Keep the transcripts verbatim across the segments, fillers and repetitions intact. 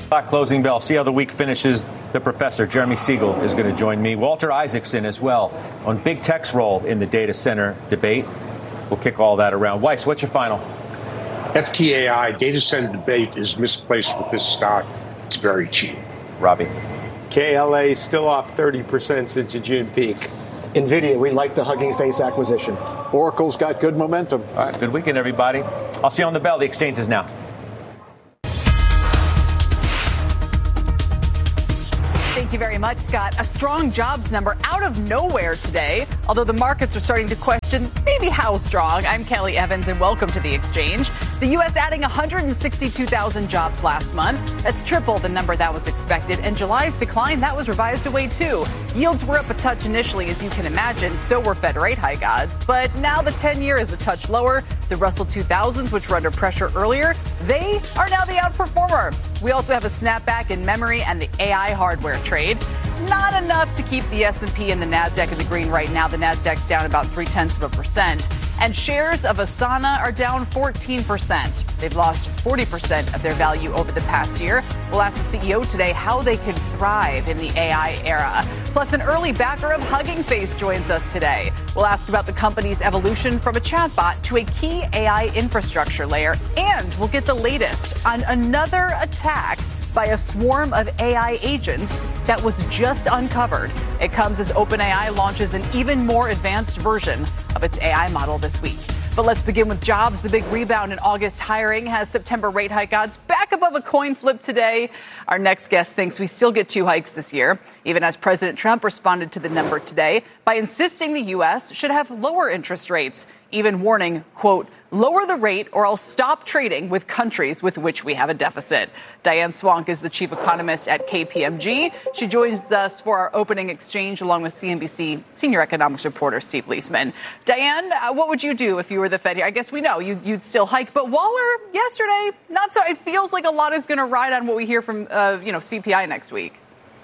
Closing bell. See how the week finishes. The professor, Jeremy Siegel, is going to join me. Walter Isaacson as well on big tech's role in the data center debate. We'll kick all that around. Weiss, what's your final? F T A I, data center debate, is misplaced with this stock. It's very cheap. Robbie. K L A still off thirty percent since the June peak. NVIDIA, we like the Hugging Face acquisition. Oracle's got good momentum. All right, good weekend, everybody. I'll see you on the bell. The exchange is now. Thank you very much, Scott. A strong jobs number out of nowhere today, although the markets are starting to question maybe how strong. I'm Kelly Evans, and welcome to The Exchange. The U S adding one hundred sixty-two thousand jobs last month. That's triple the number that was expected. And July's decline, that was revised away, too. Yields were up a touch initially, as you can imagine. So were Fed rate hike odds. But now the ten-year is a touch lower. The Russell two thousands, which were under pressure earlier, they are now the outperformer. We also have a snapback in memory and the A I hardware trade. Not enough to keep the S and P and the NASDAQ in the green right now. The NASDAQ's down about three-tenths of a percent. And shares of Asana are down fourteen percent. They've lost forty percent of their value over the past year. We'll ask the C E O today how they can thrive in the A I era. Plus, an early backer of Hugging Face joins us today. We'll ask about the company's evolution from a chatbot to a key A I infrastructure layer. And we'll get the latest on another attack by a swarm of A I agents that was just uncovered. It comes as OpenAI launches an even more advanced version of its A I model this week. But let's begin with jobs. The big rebound in August hiring has September rate hike odds back above a coin flip today. Our next guest thinks we still get two hikes this year, even as President Trump responded to the number today by insisting the U S should have lower interest rates, even warning, quote, lower the rate or I'll stop trading with countries with which we have a deficit. Diane Swank is the chief economist at K P M G. She joins us for our opening exchange along with C N B C senior economics reporter Steve Leisman. Diane, uh, what would you do if you were the Fed here? I guess we know you'd, you'd still hike, but Waller yesterday, not so. It feels like a lot is going to ride on what we hear from, uh, you know, C P I next week.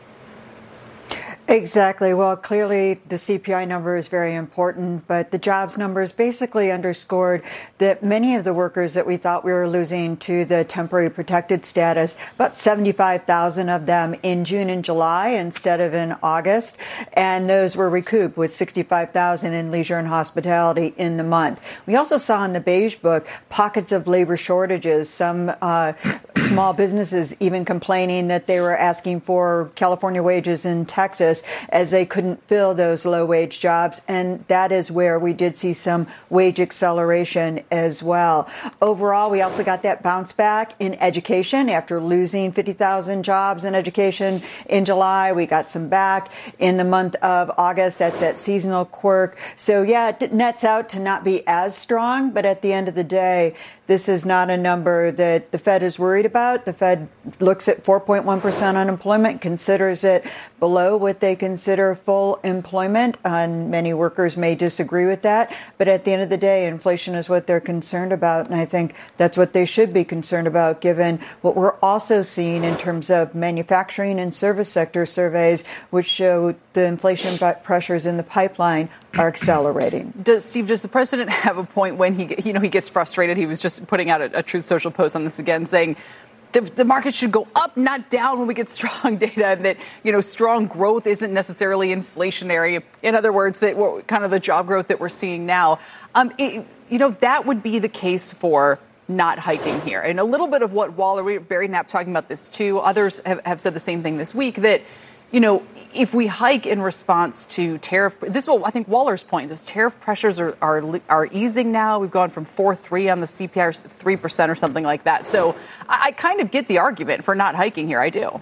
Exactly. Well, clearly the C P I number is very important, but the jobs numbers basically underscored that many of the workers that we thought we were losing to the temporary protected status, about seventy-five thousand of them in June and July instead of in August, and those were recouped with sixty-five thousand in leisure and hospitality in the month. We also saw in the Beige Book pockets of labor shortages, some uh, small businesses even complaining that they were asking for California wages in Texas as they couldn't fill those low-wage jobs. And that is where we did see some wage acceleration as well. Overall, we also got that bounce back in education after losing fifty thousand jobs in education in July. We got some back in the month of August. That's that seasonal quirk. So, yeah, it nets out to not be as strong. But at the end of the day, this is not a number that the Fed is worried about. The Fed looks at four point one percent unemployment, considers it below what they consider full employment. And many workers may disagree with that. But at the end of the day, inflation is what they're concerned about. And I think that's what they should be concerned about, given what we're also seeing in terms of manufacturing and service sector surveys, which show the inflation pressures in the pipeline are accelerating. Does, Steve, does the president have a point when he, you know, he gets frustrated? He was just putting out a, a Truth Social post on this again, saying the, the market should go up, not down, when we get strong data, and that, you know, strong growth isn't necessarily inflationary. In other words, that we're, kind of the job growth that we're seeing now, um, it, you know, that would be the case for not hiking here. And a little bit of what Waller, Barry Knapp talking about this too. Others have, have said the same thing this week, that, you know, if we hike in response to tariff, this is what I think Waller's point, those tariff pressures are, are are easing now. We've gone from four point three on the C P I, three percent or something like that. So I, I kind of get the argument for not hiking here. I do.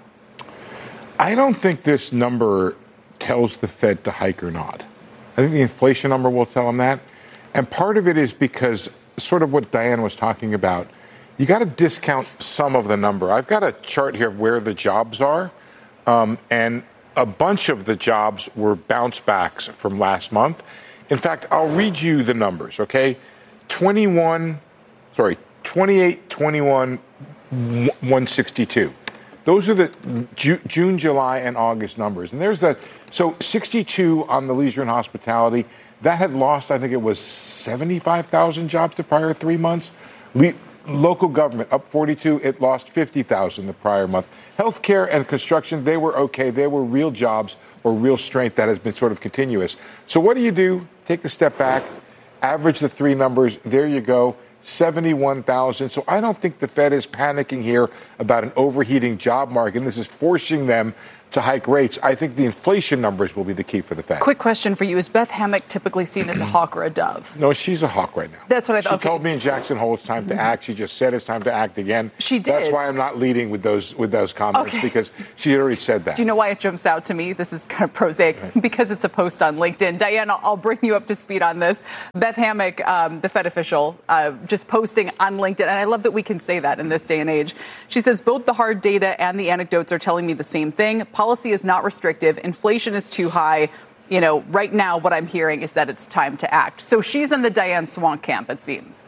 I don't think this number tells the Fed to hike or not. I think the inflation number will tell them that. And part of it is because sort of what Diane was talking about, you got to discount some of the number. I've got a chart here of where the jobs are. Um, and a bunch of the jobs were bounce backs from last month. In fact, I'll read you the numbers, okay? twenty-one, sorry, twenty-eight, twenty-one, one sixty-two. Those are the Ju- June, July, and August numbers. And there's that. So sixty-two on the leisure and hospitality. That had lost, I think it was seventy-five thousand jobs the prior three months. Le- Local government up forty-two. It lost fifty thousand the prior month. Healthcare and construction, they were okay. They were real jobs or real strength that has been sort of continuous. So what do you do? Take a step back, average the three numbers. There you go. seventy-one thousand. So I don't think the Fed is panicking here about an overheating job market. And this is forcing them to hike rates. I think the inflation numbers will be the key for the Fed. Quick question for you. Is Beth Hammack typically seen as a hawk or a dove? No, she's a hawk right now. That's what I thought. She okay. told me in Jackson Hole it's time to act. She just said it's time to act again. She did. That's why I'm not leading with those with those comments, okay. because she had already said that. Do you know why it jumps out to me? This is kind of prosaic right. because it's a post on LinkedIn. Diane, I'll, I'll bring you up to speed on this. Beth Hammack, um, the Fed official, uh, just posting on LinkedIn, and I love that we can say that in this day and age. She says both the hard data and the anecdotes are telling me the same thing. Policy is not restrictive. Inflation is too high. You know, right now what I'm hearing is that it's time to act. So she's in the Diane Swonk camp, it seems.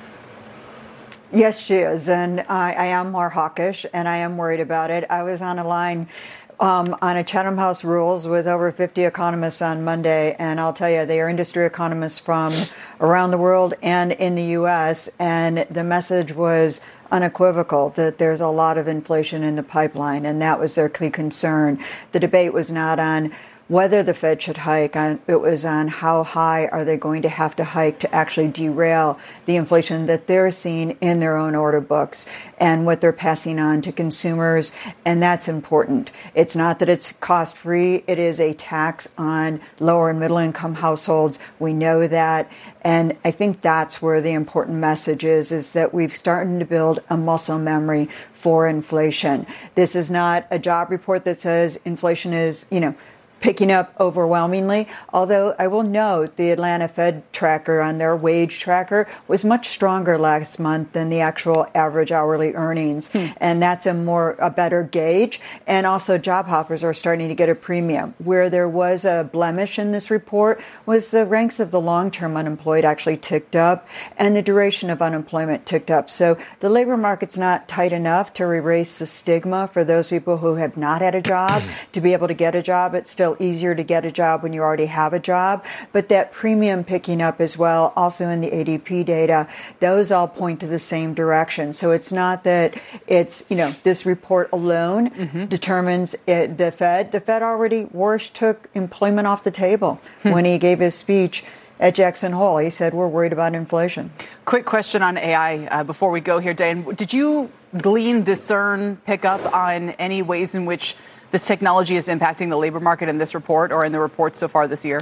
Yes, she is. And I, I am more hawkish, and I am worried about it. I was on a line um, on a Chatham House Rules with over fifty economists on Monday, and I'll tell you, they are industry economists from around the world and in the U S, and the message was unequivocal that there's a lot of inflation in the pipeline, and that was their key concern. The debate was not on whether the Fed should hike, it was on how high are they going to have to hike to actually derail the inflation that they're seeing in their own order books and what they're passing on to consumers, and that's important. It's not that it's cost-free, it is a tax on lower and middle-income households. We know that, and I think that's where the important message is, is that we've started to build a muscle memory for inflation. This is not a job report that says inflation is, you know, picking up overwhelmingly, although I will note the Atlanta Fed tracker on their wage tracker was much stronger last month than the actual average hourly earnings. Hmm. And that's a more a better gauge. And also job hoppers are starting to get a premium. Where there was a blemish in this report was the ranks of the long-term unemployed actually ticked up and the duration of unemployment ticked up. So the labor market's not tight enough to erase the stigma for those people who have not had a job to be able to get a job. It's still easier to get a job when you already have a job, but that premium picking up as well, also in the A D P data, those all point to the same direction. So it's not that it's, you know, this report alone mm-hmm. determines it, the Fed. The Fed already, Warsh took employment off the table hmm. when he gave his speech at Jackson Hole. He said, we're worried about inflation. Quick question on A I uh, before we go here, Diane. Did you glean, discern, pick up on any ways in which this technology is impacting the labor market in this report or in the reports so far this year?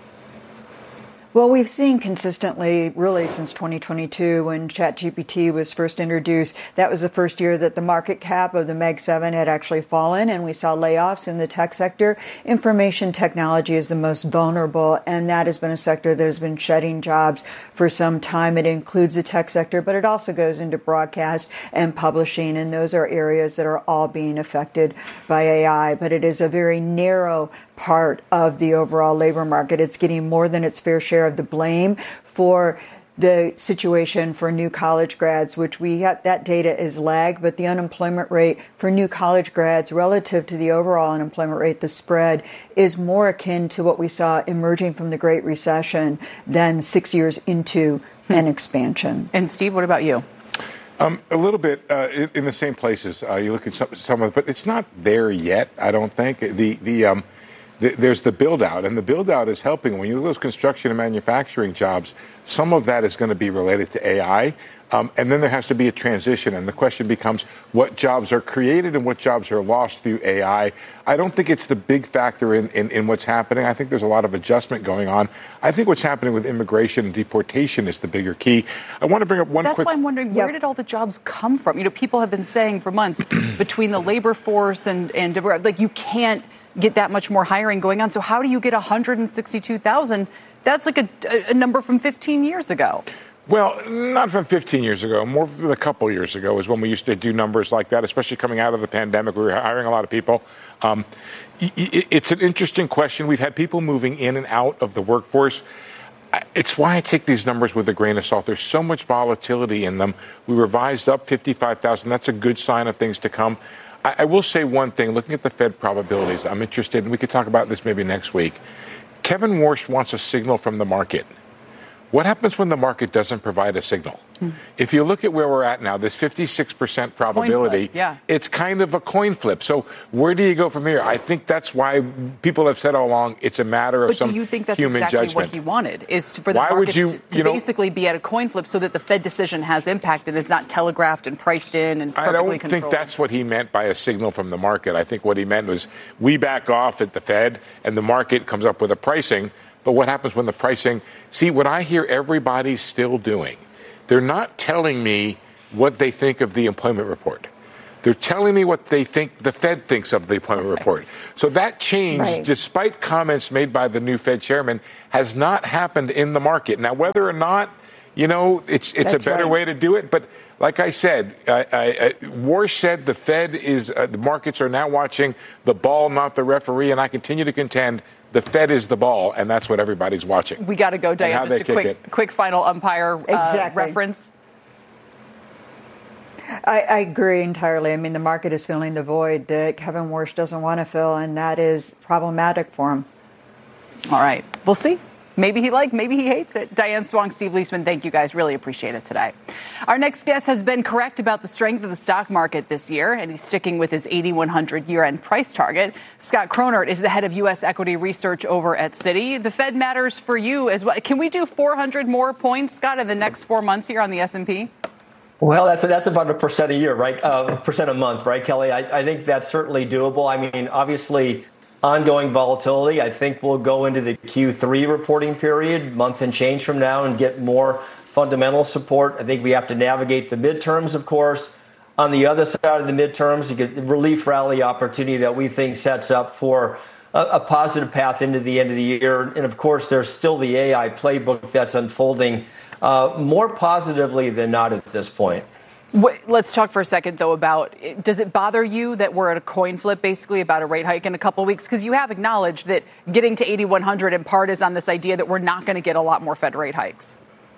Well, we've seen consistently, really, since twenty twenty-two, when ChatGPT was first introduced. That was the first year that the market cap of the Mag seven had actually fallen, and we saw layoffs in the tech sector. Information technology is the most vulnerable, and that has been a sector that has been shedding jobs for some time. It includes the tech sector, but it also goes into broadcast and publishing, and those are areas that are all being affected by A I. But it is a very narrow part of the overall labor market. It's getting more than its fair share of the blame for the situation for new college grads, which we have, that data is lagged, but the unemployment rate for new college grads relative to the overall unemployment rate, the spread, is more akin to what we saw emerging from the Great Recession than six years into hmm. an expansion. And Steve, what about you? Um, a little bit uh, in, in the same places. Uh, you look at some, some of it, but it's not there yet, I don't think. The, the, um, There's the build-out, and the build-out is helping. When you look at those construction and manufacturing jobs, some of that is going to be related to A I, um, and then there has to be a transition, and the question becomes what jobs are created and what jobs are lost through A I. I don't think it's the big factor in, in, in what's happening. I think there's a lot of adjustment going on. I think what's happening with immigration and deportation is the bigger key. I want to bring up one That's quick... why I'm wondering, where yep. did all the jobs come from? You know, people have been saying for months between the labor force and, and like, you can't get that much more hiring going on. So how do you get one hundred sixty-two thousand? That's like a, a number from fifteen years ago. Well, not from fifteen years ago. More from a couple years ago is when we used to do numbers like that, especially coming out of the pandemic. We were hiring a lot of people. Um, it's an interesting question. We've had people moving in and out of the workforce. It's why I take these numbers with a grain of salt. There's so much volatility in them. We revised up fifty-five thousand. That's a good sign of things to come. I will say one thing, looking at the Fed probabilities, I'm interested, and we could talk about this maybe next week. Kevin Warsh wants a signal from the market. What happens when the market doesn't provide a signal? Hmm. If you look at where we're at now, this fifty-six percent probability, yeah. it's kind of a coin flip. So where do you go from here? I think that's why people have said all along it's a matter of but some do you think that's human exactly judgment. what he wanted, is for the why markets would you, to, to you know, basically be at a coin flip so that the Fed decision has impact and is not telegraphed and priced in and perfectly I don't controlled? think that's what he meant by a signal from the market. I think what he meant was we back off at the Fed and the market comes up with a pricing. But what happens when the pricing? See, what I hear everybody's still doing, they're not telling me what they think of the employment report. They're telling me what they think the Fed thinks of the employment okay. report. So that change, right. despite comments made by the new Fed chairman, has not happened in the market. Now, whether or not, you know, it's it's That's a better right. way to do it. But like I said, uh, I, I, Warsh said the Fed is, uh, the markets are now watching the ball, not the referee. And I continue to contend the Fed is the ball, and that's what everybody's watching. We got to go, Diane. Just a quick, it. quick final umpire uh, exactly. reference. I, I agree entirely. I mean, the market is filling the void that Kevin Warsh doesn't want to fill, and that is problematic for him. All right. We'll see. Maybe he likes, maybe he hates it. Diane Swong, Steve Leisman, thank you guys. Really appreciate it today. Our next guest has been correct about the strength of the stock market this year, and he's sticking with his eighty-one hundred year-end price target. Scott Kronert is the head of U S equity research over at Citi. The Fed matters for you as well. Can we do four hundred more points, Scott, in the next four months here on the S and P? Well, that's that's about a percent a year, right? Uh, percent a month, right, Kelly? I, I think that's certainly doable. I mean, obviously, ongoing volatility. I think we'll go into the Q three reporting period, month and change from now, and get more fundamental support. I think we have to navigate the midterms, of course. On the other side of the midterms, you get the relief rally opportunity that we think sets up for a, a positive path into the end of the year. And of course, there's still the A I playbook that's unfolding uh, more positively than not at this point. Let's talk for a second, though, about, does it bother you that we're at a coin flip, basically, about a rate hike in a couple of weeks? Because you have acknowledged that getting to eighty-one hundred in part is on this idea that we're not going to get a lot more Fed rate hikes.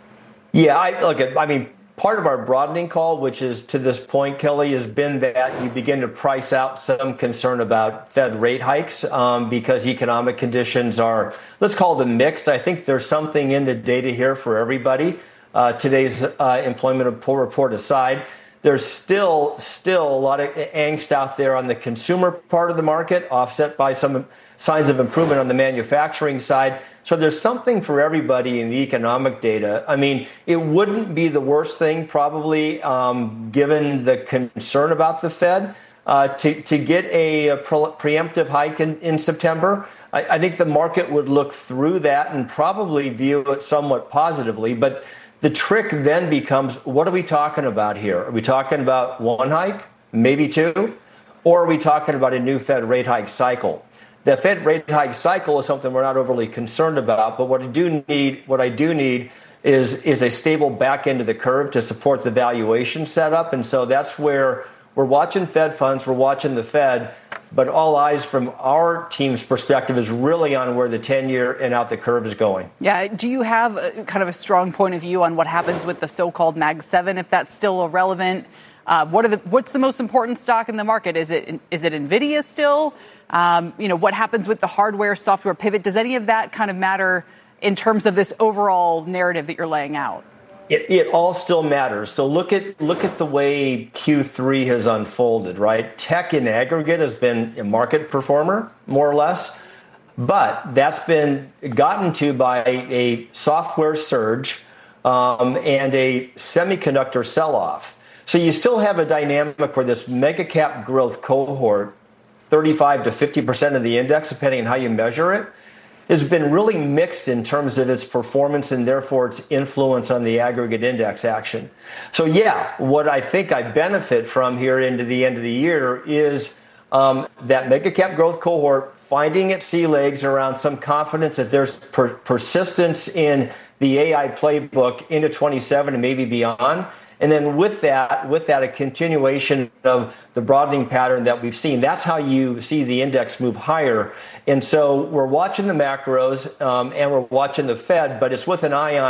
Yeah, I look at, I mean, part of our broadening call, which is to this point, Kelly, has been that you begin to price out some concern about Fed rate hikes um, because economic conditions are, let's call them mixed. I think there's something in the data here for everybody. Uh, today's uh, employment report aside, there's still still a lot of angst out there on the consumer part of the market, offset by some signs of improvement on the manufacturing side. So there's something for everybody in the economic data. I mean, it wouldn't be the worst thing, probably, um, given the concern about the Fed, uh, to, to get a, a pre- preemptive hike in, in September. I, I think the market would look through that and probably view it somewhat positively. But the trick then becomes, what are we talking about here? Are we talking about one hike, maybe two? Or are we talking about a new Fed rate hike cycle? The Fed rate hike cycle is something we're not overly concerned about, but what I do need, what I do need is, is a stable back end of the curve to support the valuation setup. And so that's where we're watching Fed funds, we're watching the Fed, but all eyes from our team's perspective is really on where the ten-year and out the curve is going. Yeah. Do you have a, kind of a strong point of view on what happens with the so-called Mag seven, if that's still irrelevant? Uh, what are the, what's the most important stock in the market? Is it is it NVIDIA still? Um, you know, what happens with the hardware software pivot? Does any of that kind of matter in terms of this overall narrative that you're laying out? It, it all still matters. So look at look at the way Q three has unfolded, right? Tech in aggregate has been a market performer, more or less, but that's been gotten to by a software surge um, and a semiconductor sell-off. So you still have a dynamic where this mega cap growth cohort, thirty-five to fifty percent of the index, depending on how you measure it, has been really mixed in terms of its performance and therefore its influence on the aggregate index action. So yeah, what I think I benefit from here into the end of the year is um, that mega cap growth cohort finding its sea legs around some confidence that there's per- persistence in the A I playbook into twenty-seven and maybe beyond. And then with that, with that, a continuation of the broadening pattern that we've seen. That's how you see the index move higher. And so we're watching the macros um, and we're watching the Fed, but it's with an eye on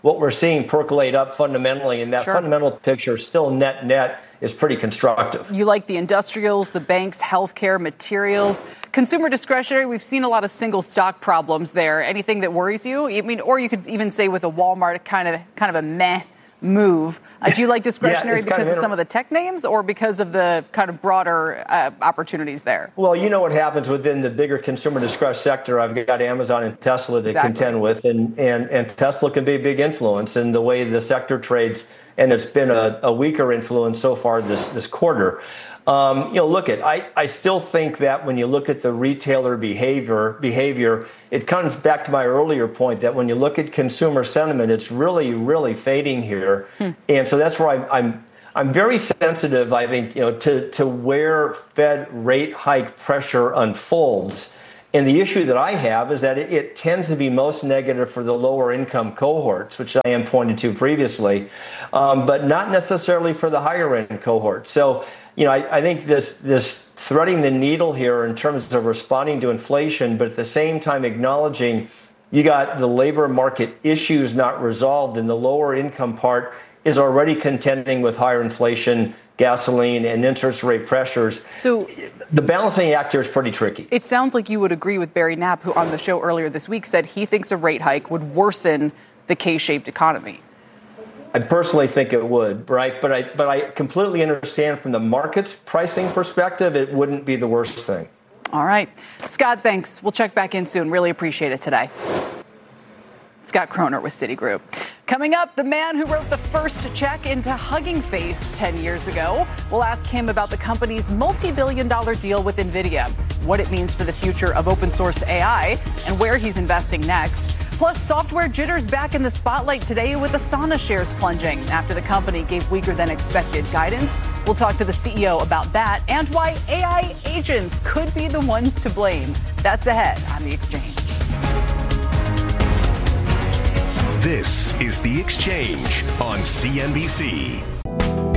what we're seeing percolate up fundamentally, and that Sure. fundamental picture still net net is pretty constructive. You like the industrials, the banks, healthcare, materials, consumer discretionary. We've seen a lot of single stock problems there. Anything that worries you? I mean, or you could even say with a Walmart, kind of kind of a meh move. Uh, do you like discretionary yeah, because kind of, of inter- some of the tech names, or because of the kind of broader uh, opportunities there? Well, you know what happens within the bigger consumer discretionary sector. I've got Amazon and Tesla to Exactly. contend with, and, and, and Tesla can be a big influence in the way the sector trades, and it's been a, a weaker influence so far this, this quarter. Um, you know, look at, I, I still think that when you look at the retailer behavior, behavior, it comes back to my earlier point that when you look at consumer sentiment, it's really, really fading here. Hmm. And so that's where I'm, I'm, I'm very sensitive, I think, you know, to, to where Fed rate hike pressure unfolds. And the issue that I have is that it, it tends to be most negative for the lower income cohorts, which I am pointed to previously, um, but not necessarily for the higher end cohorts. So, you know, I, I think this this threading the needle here in terms of responding to inflation, but at the same time acknowledging you got the labor market issues not resolved, and the lower income part is already contending with higher inflation, gasoline, and interest rate pressures. So the balancing act here is pretty tricky. It sounds like you would agree with Barry Knapp, who on the show earlier this week said he thinks a rate hike would worsen the K-shaped economy. I personally think it would, right? But I but I completely understand from the market's pricing perspective, it wouldn't be the worst thing. All right. Scott, thanks. We'll check back in soon. Really appreciate it today. Scott Kroner with Citigroup. Coming up, the man who wrote the first check into Hugging Face ten years ago. We'll ask him about the company's multi-billion dollar deal with NVIDIA, what it means for the future of open source A I, and where he's investing next. Plus, software jitters back in the spotlight today with Asana shares plunging after the company gave weaker than expected guidance. We'll talk to the C E O about that and why A I agents could be the ones to blame. That's ahead on The Exchange. This is The Exchange on C N B C.